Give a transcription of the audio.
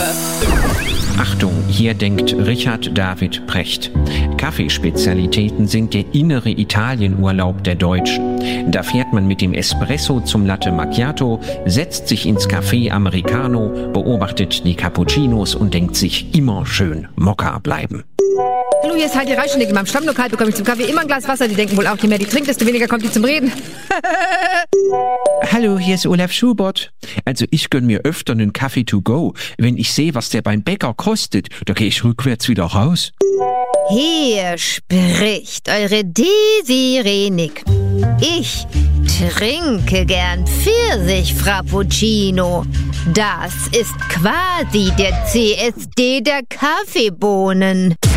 Achtung, hier denkt Richard David Precht. Kaffeespezialitäten sind der innere Italienurlaub der Deutschen. Da fährt man mit dem Espresso zum Latte Macchiato, setzt sich ins Café Americano, beobachtet die Cappuccinos und denkt sich, immer schön Mokka bleiben. Hallo, hier ist Heidi Reischenegg. In meinem Stammlokal bekomme ich zum Kaffee immer ein Glas Wasser. Die denken wohl auch, je mehr die trinkt, desto weniger kommt die zum Reden. Hallo, hier ist Olaf Schubert. Also ich gönn mir öfter einen Kaffee to go. Wenn ich sehe, was der beim Bäcker kostet, da gehe ich rückwärts wieder raus. Hier spricht eure Desiree Nick. Ich trinke gern Pfirsich-Frappuccino. Das ist quasi der CSD der Kaffeebohnen.